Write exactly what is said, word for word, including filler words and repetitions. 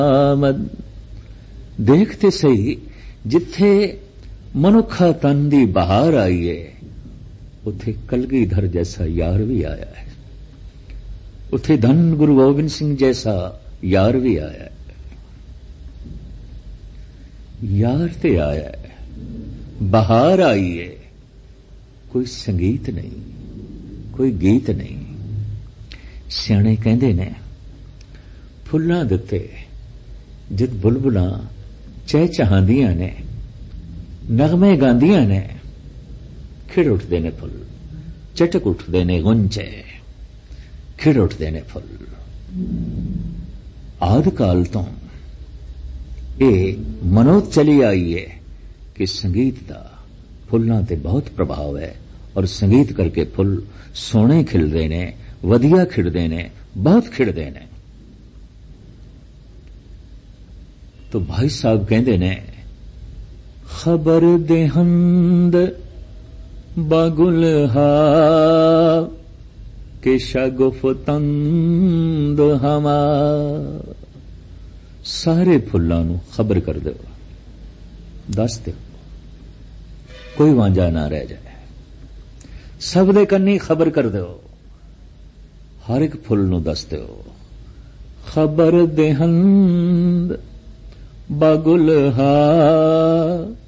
ਆਮਦ। ਦੇਖਤੇ ਸਹੀ ਜਿੱਥੇ ਮਨੁੱਖਾ ਤਨ ਦੀ ਬਹਾਰ ਆਈ ਹੈ ਉੱਥੇ ਕਲਗੀਧਰ ਜੈਸਾ ਯਾਰ ਵੀ ਆਇਆ ਹੈ, ਉੱਥੇ ਧੰਨ ਗੁਰੂ ਗੋਬਿੰਦ ਸਿੰਘ ਜੈਸਾ ਯਾਰ ਵੀ ਆਇਆ ਹੈ। ਯਾਰ ਤੇ ਆਇਆ ਹੈ, ਬਹਾਰ ਆਈ ਹੈ, ਕੋਈ ਸੰਗੀਤ ਨਹੀਂ, ਕੋਈ ਗੀਤ ਨਹੀਂ। ਸਿਆਣੇ ਕਹਿੰਦੇ ਨੇ ਫੁੱਲਾਂ ਦੇ ਉੱਤੇ ਜਦ ਬੁਲਬੁਲਾਂ ਚਹਿਚਹਾਉਂਦੀਆਂ ਨੇ, ਨਗਮੇ ਗਾਉਂਦੀਆਂ ਨੇ, ਖਿੜ ਉੱਠਦੇ ਨੇ ਫੁੱਲ, ਚਟਕ ਉੱਠਦੇ ਨੇ ਗੁੰਚੇ, ਖਿੜ ਉੱਠਦੇ ਨੇ ਫੁੱਲ। ਆਦਿ ਕਾਲ ਤੋਂ ਇਹ ਮਨੋਤ ਚਲੀ ਆਈ ਹੈ ਕਿ ਸੰਗੀਤ ਦਾ ਫੁੱਲਾਂ ਤੇ ਬਹੁਤ ਪ੍ਰਭਾਵ ਹੈ ਔਰ ਸੰਗੀਤ ਕਰਕੇ ਫੁੱਲ ਸੋਹਣੇ ਖਿੜਦੇ ਨੇ, ਵਧੀਆ ਖਿੜਦੇ ਨੇ, ਬਹੁਤ ਖਿੜਦੇ ਨੇ। तो भाई साहब कहते ने खबर देहंद बागुलहा के शगुफ्तंद हमा। सारे फुल्लां नूं खबर कर दो, दस दो, कोई वांझा ना रह जाए। सब दे कन्नी खबर कर दो, हर एक फुल नूं दस दो। खबर देहंद बागुलहा